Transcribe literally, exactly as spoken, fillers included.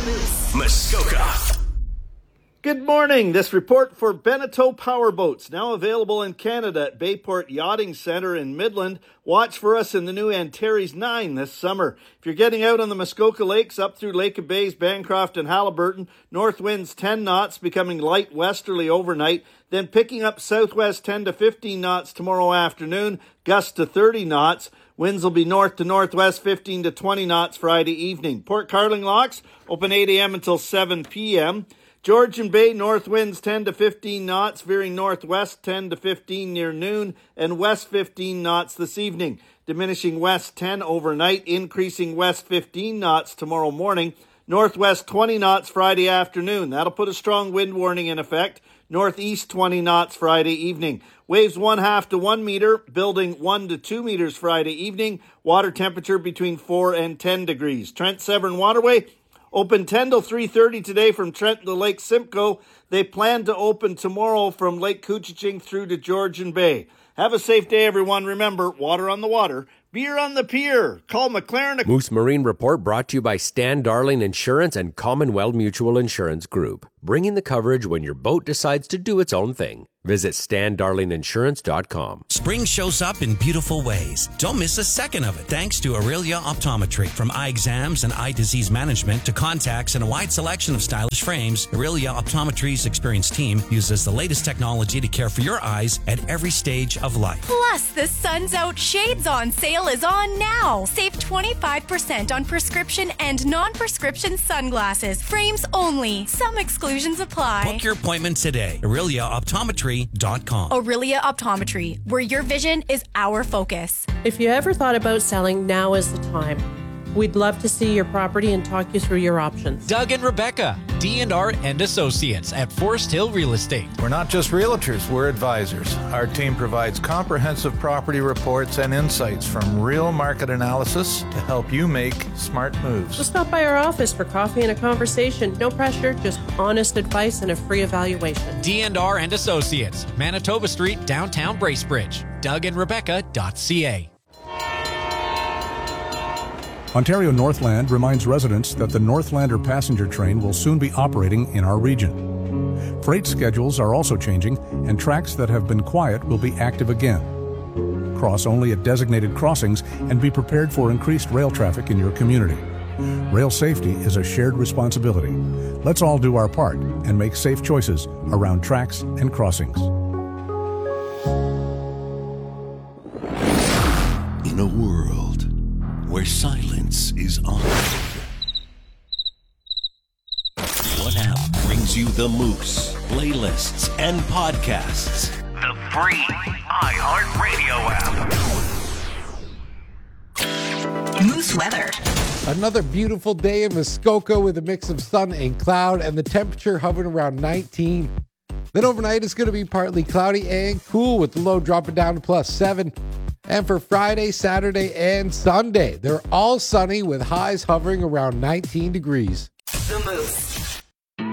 Moose. Muskoka. Good morning. This report for Beneteau Powerboats, now available in Canada at Bayport Yachting Centre in Midland. Watch for us in the new Antares nine this summer. If you're getting out on the Muskoka Lakes up through Lake of Bays, Bancroft and Haliburton, north winds ten knots, becoming light westerly overnight, then picking up southwest ten to fifteen knots tomorrow afternoon, gusts to thirty knots. Winds will be north to northwest fifteen to twenty knots Friday evening. Port Carling locks open eight a.m. until seven p.m. Georgian Bay, north winds ten to fifteen knots, veering northwest ten to fifteen near noon, and west fifteen knots this evening. Diminishing west ten overnight, increasing west fifteen knots tomorrow morning. Northwest twenty knots Friday afternoon. That'll put a strong wind warning in effect. Northeast twenty knots Friday evening. Waves one half to one meter, building one to two meters Friday evening. Water temperature between four and ten degrees. Trent Severn Waterway open ten till three thirty today from Trenton to Lake Simcoe. They plan to open tomorrow from Lake Couchiching through to Georgian Bay. Have a safe day, everyone. Remember, water on the water, beer on the pier. Call McLaren. Moose Marine Report brought to you by Stan Darling Insurance and Commonwealth Mutual Insurance Group. Bringing the coverage when your boat decides to do its own thing. Visit stan darling insurance dot com. Spring shows up in beautiful ways. Don't miss a second of it. Thanks to Aurelia Optometry. From eye exams and eye disease management to contacts and a wide selection of stylish frames, Aurelia Optometry's experienced team uses the latest technology to care for your eyes at every stage of life. Plus, the Sun's Out Shades on sale is on now. Save twenty-five percent on prescription and non-prescription sunglasses. Frames only. Some exclusions apply. Book your appointment today. Aurelia Optometry dot com. Aurelia Optometry, where your vision is our focus. If you ever thought about selling, now is the time. We'd love to see your property and talk you through your options. Doug and Rebecca, D and R and Associates at Forest Hill Real Estate. We're not just realtors, we're advisors. Our team provides comprehensive property reports and insights from real market analysis to help you make smart moves. So stop by our office for coffee and a conversation. No pressure, just honest advice and a free evaluation. D and R and Associates, Manitoba Street, downtown Bracebridge. Doug and Rebecca dot c a. Ontario Northland reminds residents that the Northlander passenger train will soon be operating in our region. Freight schedules are also changing, and tracks that have been quiet will be active again. Cross only at designated crossings and be prepared for increased rail traffic in your community. Rail safety is a shared responsibility. Let's all do our part and make safe choices around tracks and crossings. In a world where silence is honored, what app brings you the Moose playlists and podcasts? The free iHeartRadio app. Moose weather. Another beautiful day in Muskoka with a mix of sun and cloud, and the temperature hovering around nineteen. Then overnight it's going to be partly cloudy and cool, with the low dropping down to plus seven. And for Friday, Saturday, and Sunday, they're all sunny with highs hovering around nineteen degrees. The Moose.